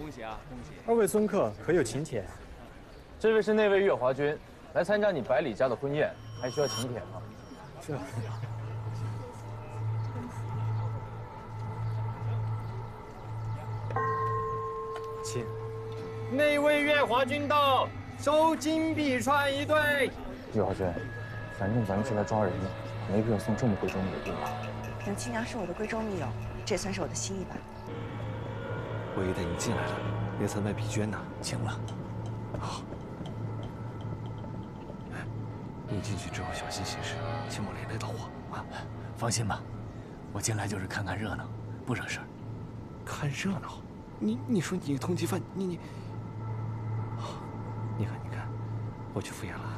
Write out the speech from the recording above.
恭喜啊，恭喜！ 二位尊客可有请帖？ 这位是那位月华君，来参加你百里家的婚宴，还需要请帖吗？ 这。请。 那位月华君到，收金碧川一对。 月华君，反正咱们是来抓人的，没必要送这么贵重的礼物吧？ 刘亲娘是我的闺中密友，这也算是我的心意吧。 我爷带你进来了，那次卖笔娟呢？ 请了。 好。哎，你进去之后小心行事，切莫连累到我啊！ 放心吧，我进来就是看看热闹，不惹事儿。 看热闹？你说你通缉犯，你看，我去敷衍了。